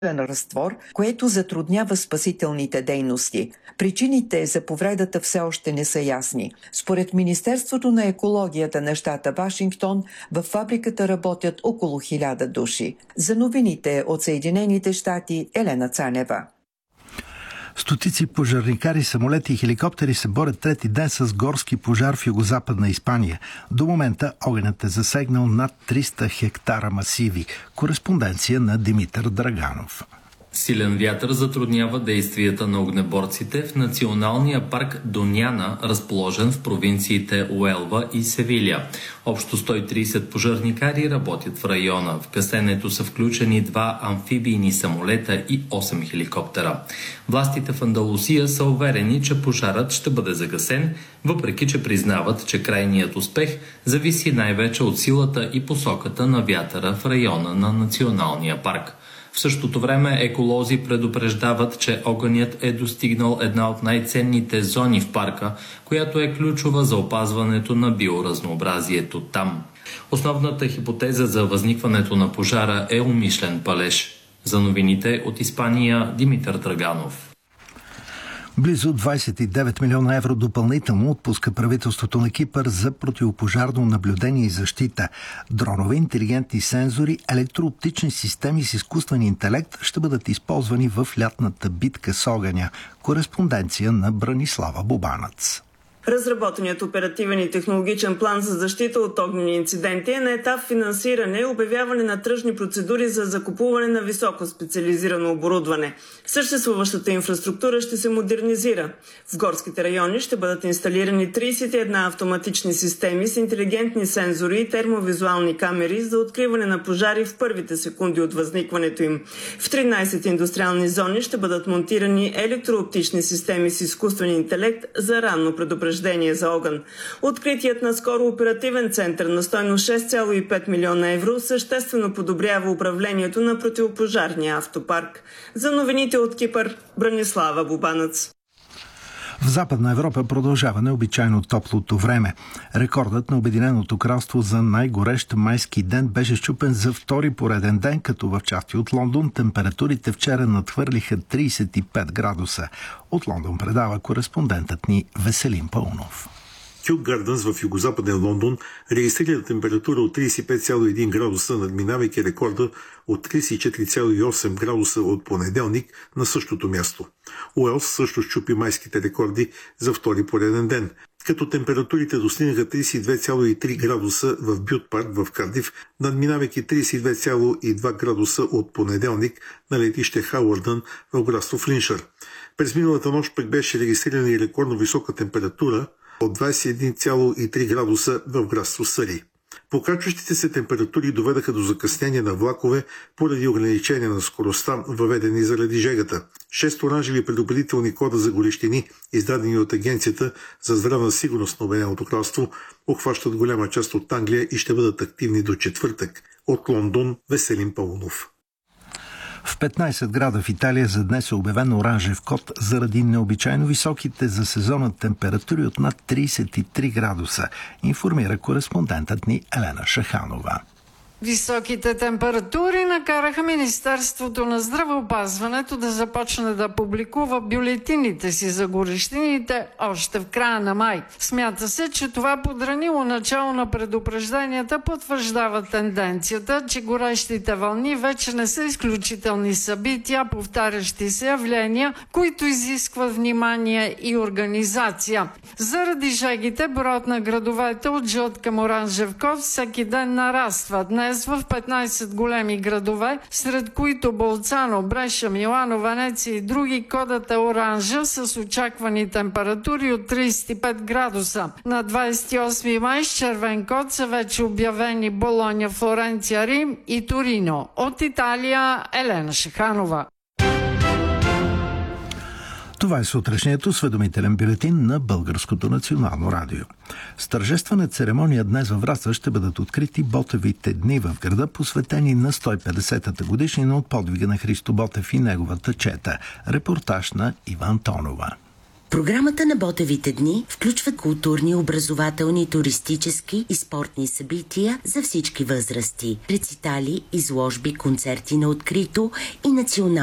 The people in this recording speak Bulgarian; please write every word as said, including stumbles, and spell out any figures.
разтвор, което затруднява спасителните дейности. Причините за повредата все още не са ясни. Според Министерството на екологията на щата Вашингтон, във фабриката работят около хиляда души. За новините от Съединените щати, Елена Цанева. Стотици пожарникари, самолети и хеликоптери се борят трети ден с горски пожар в югозападна Испания. До момента огънят е засегнал над триста хектара масиви. Кореспонденция на Димитър Драганов. Силен вятър затруднява действията на огнеборците в националния парк Доняна, разположен в провинциите Уелва и Севиля. Общо сто и трийсет пожарникари работят в района. В гасенето са включени два амфибийни самолета и осем хеликоптера. Властите в Андалусия са уверени, че пожарът ще бъде загасен, въпреки че признават, че крайният успех зависи най-вече от силата и посоката на вятъра в района на националния парк. В същото време еколози предупреждават, че огънят е достигнал една от най-ценните зони в парка, която е ключова за опазването на биоразнообразието там. Основната хипотеза за възникването на пожара е умишлен палеж. За новините от Испания, Димитър Драганов. Близо двадесет и девет милиона евро допълнително отпуска правителството на Кипър за противопожарно наблюдение и защита. Дронове, интелигентни сензори, електрооптични системи с изкуствен интелект ще бъдат използвани в лятната битка с огъня. Кореспонденция на Бранислава Бобанац. Разработеният оперативен и технологичен план за защита от огнени инциденти е на етап финансиране и обявяване на тръжни процедури за закупуване на високо специализирано оборудване. Съществуващата инфраструктура ще се модернизира. В горските райони ще бъдат инсталирани тридесет и една автоматични системи с интелигентни сензори и термовизуални камери за откриване на пожари в първите секунди от възникването им. В тринадесет индустриални зони ще бъдат монтирани електрооптични системи с изкуствен интелект за ранно предупреждение за огън. Откритият наскоро оперативен център на стойност шест цяло и пет милиона евро съществено подобрява управлението на противопожарния автопарк. За новините от Кипър, Бранислава Бобанац. В Западна Европа продължава необичайно топлото време. Рекордът на Обединеното кралство за най-горещ майски ден беше счупен за втори пореден ден, като в части от Лондон температурите вчера надхвърлиха тридесет и пет градуса. От Лондон предава кореспондентът ни Веселин Паунов. Кюк Гардънс в югозападен Лондон регистрира температура от тридесет и пет цяло и един градуса, надминавайки рекорда от тридесет и четири цяло и осем градуса от понеделник на същото място. Уелс също счупи майските рекорди за втори пореден ден, като температурите достигнаха тридесет и две цяло и три градуса в Бют парк в Кардиф, надминавайки тридесет и две цяло и два градуса от понеделник на летище Хауърдън в градство Флиншър. През миналата нощ пък беше регистрирана и рекордно висока температура от двадесет и един цяло и три градуса в градство Съри. Покачващите се температури доведаха до закъснение на влакове поради ограничение на скоростта, въведени заради жегата. Шест оранжеви предупредителни кода за горещини, издадени от Агенцията за здравна сигурност на Обединеното кралство, обхващат голяма част от Англия и ще бъдат активни до четвъртък. От Лондон, Веселин Паунов. В петнадесет града в Италия за днес е обявен оранжев код заради необичайно високите за сезона температури от над тридесет и три градуса, информира кореспондентът ни Елена Шаханова. Високите температури накараха Министерството на здравеопазването да започне да публикува бюлетините си за горещините още в края на май. Смята се, че това подранило начало на предупрежденията потвърждава тенденцията, че горещите вълни вече не са изключителни събития, повтарящи се явления, които изискват внимание и организация. Заради жегите, броят на градовете от жълт към оранжев код всеки ден нараства. Днес в петнадесет големи градове, сред които Болцано, Бреша, Милано, Венеция и други, кодът е оранжа с очаквани температури от тридесет и пет градуса. На двадесет и осми май с червен код са вече обявени Болоня, Флоренция, Рим и Торино. От Италия, Елена Шаханова. Това е сутрешният осведомителен бюлетин на Българското национално радио. С тържествена церемония днес във Враца ще бъдат открити Ботевите дни в града, посветени на сто и петдесетата годишнина от подвига на Христо Ботев и неговата чета. Репортаж на Иван Тонова. Програмата на Ботевите дни включва културни, образователни, туристически и спортни събития за всички възрасти, рецитали, изложби, концерти на открито и национални